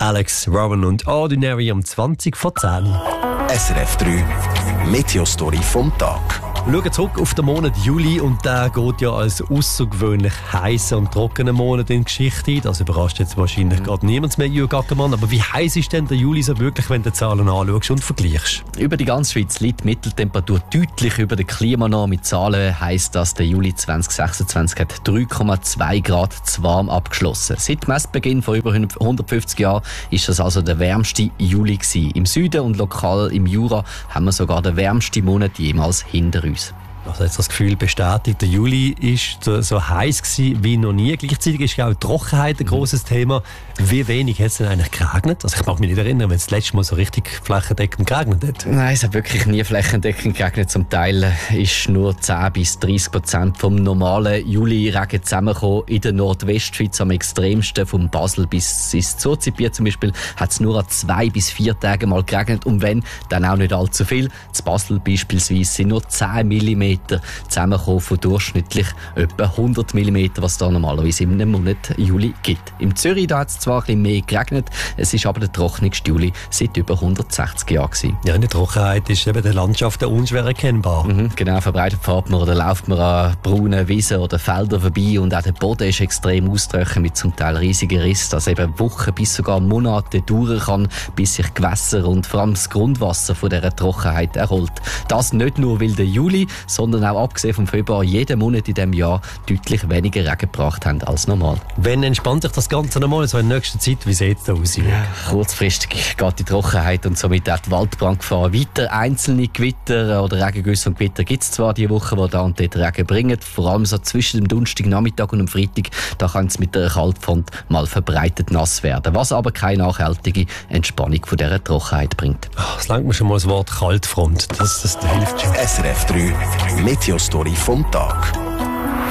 Alex Rowan und Ordinary am 20 vor 10. SRF 3 Meteostory vom Tag. Schauen zurück auf den Monat Juli und der geht ja als außergewöhnlich heißer und trockener Monat in die Geschichte ein. Das überrascht jetzt wahrscheinlich gerade niemand mehr, Jürgen Ackermann. Aber wie heiß ist denn der Juli so wirklich, wenn du die Zahlen anschaust und vergleichst? Über die ganze Schweiz liegt die Mitteltemperatur deutlich über der Klimanorm. Mit Zahlen heisst das, der Juli 2026 hat 3,2 Grad zu warm abgeschlossen. Seit Messbeginn vor über 150 Jahren ist das also der wärmste Juli gewesen. Im Süden und lokal im Jura haben wir sogar den wärmsten Monat jemals hinter uns. Also jetzt das Gefühl bestätigt, der Juli ist so heiß gewesen wie noch nie. Gleichzeitig ist ja auch die Trockenheit ein grosses Thema. Wie wenig hat es denn eigentlich geregnet? Also ich mag mich nicht erinnern, wenn es das letzte Mal so richtig flächendeckend geregnet hat. Nein, es hat wirklich nie flächendeckend geregnet. Zum Teil ist nur 10-30% vom normalen Juli-Regen zusammengekommen. In der Nordwestschweiz am extremsten, von Basel bis ins Zurzipier zum Beispiel, hat es nur an 2 bis 4 Tagen mal geregnet. Und wenn, dann auch nicht allzu viel. Zu Basel beispielsweise sind nur 10 mm zusammengekommen von durchschnittlich etwa 100 mm, was da normalerweise in einem Monat Juli gibt. Im Zürich hat es zwar ein bisschen mehr geregnet, es ist aber der trockenste Juli seit über 160 Jahren gewesen. Ja, in der Trockenheit ist eben der Landschaft unschwer erkennbar. Genau, verbreitet fährt man oder läuft man an braunen Wiesen oder Feldern vorbei und auch der Boden ist extrem austrocknet mit zum Teil riesigen Rissen, das eben Wochen bis sogar Monate dauern kann, bis sich Gewässer und vor allem das Grundwasser von dieser Trockenheit erholt. Das nicht nur, weil der Juli, sondern auch abgesehen vom Februar jeden Monat in diesem Jahr deutlich weniger Regen gebracht haben als normal. Wann entspannt sich das Ganze nochmal so in nächster Zeit? Wie sieht es da aus? Ja. Kurzfristig geht die Trockenheit und somit auch die Waldbrandgefahr weiter. Einzelne Gewitter oder Regengüsse und Gewitter gibt es zwar diese Woche, die da und dort Regen bringen, vor allem so zwischen dem Donnerstagnachmittag und dem Freitag, da kann es mit der Kaltfront mal verbreitet nass werden, was aber keine nachhaltige Entspannung von dieser Trockenheit bringt. Es langt mir schon mal das Wort Kaltfront, das hilft schon. SRF 3 Meteostory vom Tag.